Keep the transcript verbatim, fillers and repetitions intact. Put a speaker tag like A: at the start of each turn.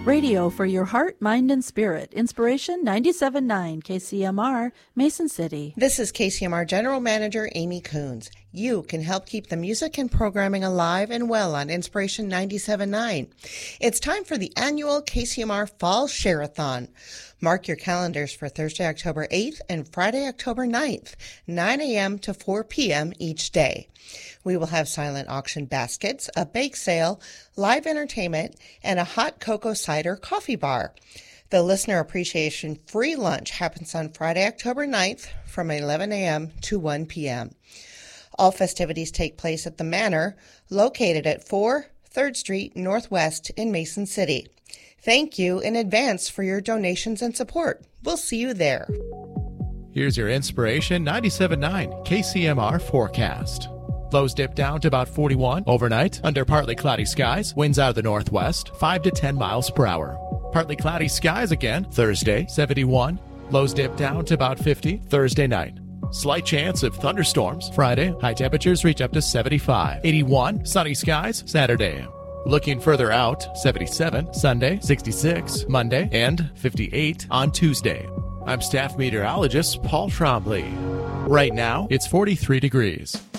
A: Radio for your heart, mind, and spirit. Inspiration ninety-seven point nine K C M R, Mason City.
B: This is K C M R General Manager Amy Coons. You can help keep the music and programming alive and well on Inspiration ninety-seven point nine. It's time for the annual K C M R Fall Share-a-thon. Mark your calendars for Thursday, October eighth and Friday, October ninth, nine a.m. to four p.m. each day. We will have silent auction baskets, a bake sale, live entertainment, and a hot cocoa cider coffee bar. The Listener Appreciation free lunch happens on Friday, October ninth from eleven a.m. to one p.m. All festivities take place at the Manor, located at four third Street Northwest in Mason City. Thank you in advance for your donations and support. We'll see you there.
C: Here's your Inspiration ninety-seven point nine K C M R forecast. Lows dip down to about forty-one overnight under partly cloudy skies. Winds out of the northwest, five to ten miles per hour. Partly cloudy skies again Thursday, seventy-one. Lows dip down to about fifty Thursday night. Slight chance of thunderstorms Friday. High temperatures reach up to seventy-five. eighty-one sunny skies Saturday. Looking further out, seventy-seven Sunday, sixty-six Monday, and fifty-eight on Tuesday. I'm staff meteorologist Paul Trombley. Right now, it's forty-three degrees.